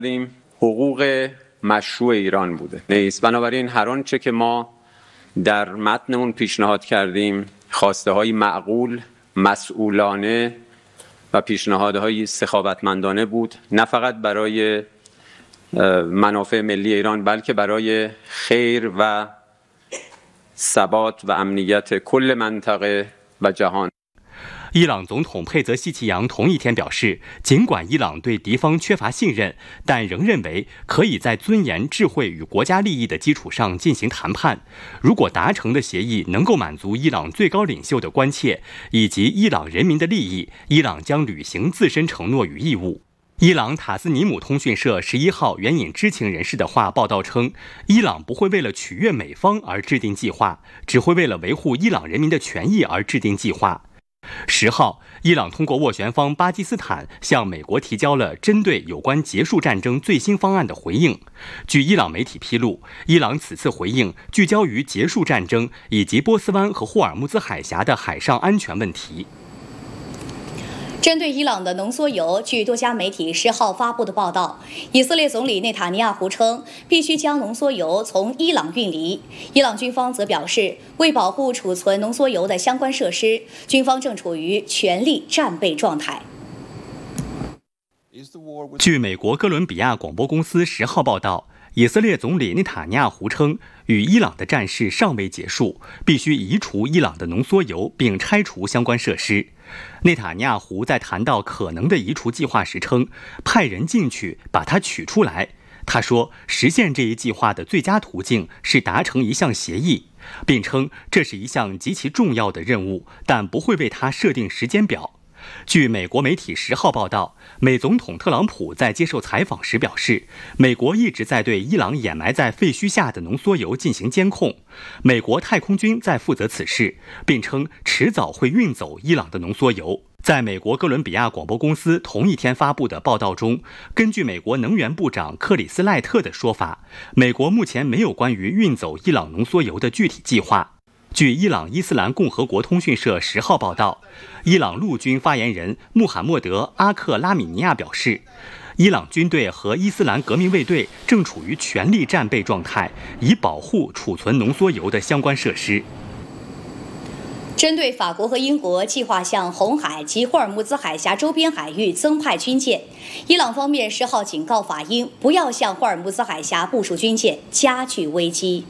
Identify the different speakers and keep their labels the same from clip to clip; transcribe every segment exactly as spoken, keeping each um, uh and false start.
Speaker 1: حقوق مشروع ایران بوده نیست. بنابراین هر آنچه که ما در متنمون پیشنهاد کردیم خواسته‌های معقول، مسئولانه و پیشنهادهای سخاوتمندانه بود، نه فقط برای منافع ملی ایران بلکه برای خیر و ثبات و امنیت کل منطقه و جهان。
Speaker 2: 伊朗总统佩泽西奇扬同一天表示，尽管伊朗对敌方缺乏信任，但仍认为可以在尊严、智慧与国家利益的基础上进行谈判。如果达成的协议能够满足伊朗最高领袖的关切以及伊朗人民的利益，伊朗将履行自身承诺与义务。伊朗塔斯尼姆通讯社十一号援引知情人士的话报道称，伊朗不会为了取悦美方而制定计划，只会为了维护伊朗人民的权益而制定计划。十号，伊朗通过斡旋方巴基斯坦向美国提交了针对有关结束战争最新方案的回应。据伊朗媒体披露，伊朗此次回应聚焦于结束战争以及波斯湾和霍尔木兹海峡的海上安全问题。
Speaker 3: 针对伊朗的浓缩铀，据多家媒体十号发布的报道，以色列总理内塔尼亚胡称必须将浓缩铀从伊朗运离。伊朗军方则表示，为保护储存浓缩铀的相关设施，军方正处于全力战备状态。
Speaker 2: 据美国哥伦比亚广播公司十号报道，以色列总理内塔尼亚胡称，与伊朗的战事尚未结束，必须移除伊朗的浓缩铀并拆除相关设施。内塔尼亚胡在谈到可能的移除计划时称，派人进去把它取出来。他说，实现这一计划的最佳途径是达成一项协议，并称这是一项极其重要的任务，但不会为它设定时间表。据美国媒体十号报道，美总统特朗普在接受采访时表示，美国一直在对伊朗掩埋在废墟下的浓缩铀进行监控，美国太空军在负责此事，并称迟早会运走伊朗的浓缩铀。在美国哥伦比亚广播公司同一天发布的报道中，根据美国能源部长克里斯赖特的说法，美国目前没有关于运走伊朗浓缩铀的具体计划。据伊朗伊斯兰共和国通讯社十号报道，伊朗陆军发言人穆罕默德·阿克拉米尼亚表示，伊朗军队和伊斯兰革命卫队正处于全力战备状态，以保护储存浓缩铀的相关设施。
Speaker 3: 针对法国和英国计划向红海及霍尔木兹海峡周边海域增派军舰，伊朗方面十号警告法英不要向霍尔木兹海峡部署军舰，加剧危机。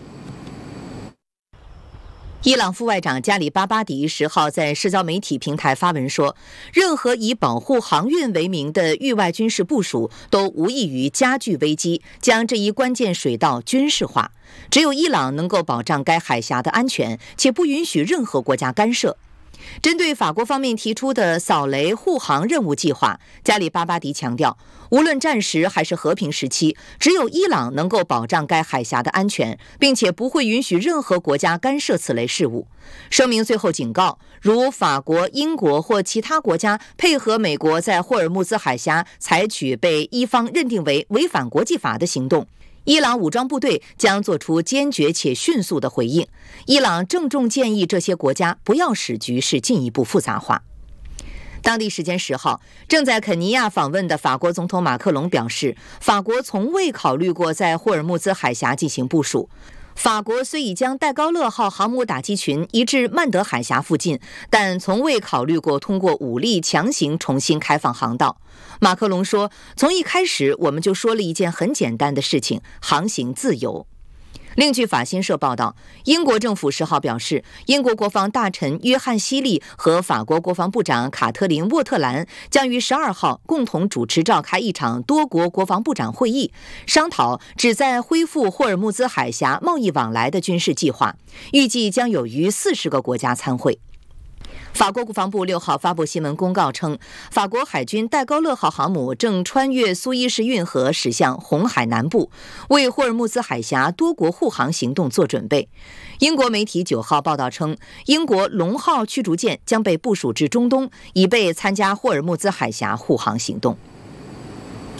Speaker 4: 伊朗副外长加里巴巴迪十号在社交媒体平台发文说，任何以保护航运为名的域外军事部署都无异于加剧危机，将这一关键水道军事化。只有伊朗能够保障该海峡的安全，且不允许任何国家干涉。针对法国方面提出的扫雷护航任务计划，加里巴巴迪强调，无论战时还是和平时期，只有伊朗能够保障该海峡的安全，并且不会允许任何国家干涉此类事务。声明最后警告，如法国、英国或其他国家配合美国在霍尔木兹海峡采取被伊方认定为违反国际法的行动，伊朗武装部队将做出坚决且迅速的回应。伊朗郑重建议这些国家不要使局势进一步复杂化。当地时间十号，正在肯尼亚访问的法国总统马克龙表示，法国从未考虑过在霍尔木兹海峡进行部署。法国虽已将戴高乐号航母打击群移至曼德海峡附近，但从未考虑过通过武力强行重新开放航道。马克龙说，从一开始我们就说了一件很简单的事情，航行自由。另据法新社报道，英国政府十号表示，英国国防大臣约翰希利和法国国防部长卡特琳沃特兰将于十二号共同主持召开一场多国国防部长会议，商讨旨在恢复霍尔木兹海峡贸易往来的军事计划，预计将有逾四十个国家参会。法国国防部六号发布新闻公告称，法国海军戴高乐号航母正穿越苏伊士运河驶向红海南部，为霍尔木兹海峡多国护航行动做准备。英国媒体九号报道称，英国龙号驱逐舰将被部署至中东，以备参加霍尔木兹海峡护航行动。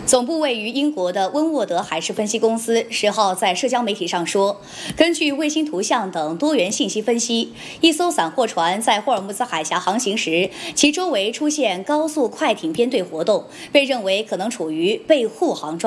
Speaker 3: 总部位于英国的温沃德海事分析公司十号在社交媒体上说，根据卫星图像等多元信息分析，一艘散货船在霍尔木兹海峡航行时，其周围出现高速快艇编队活动，被认为可能处于被护航状态。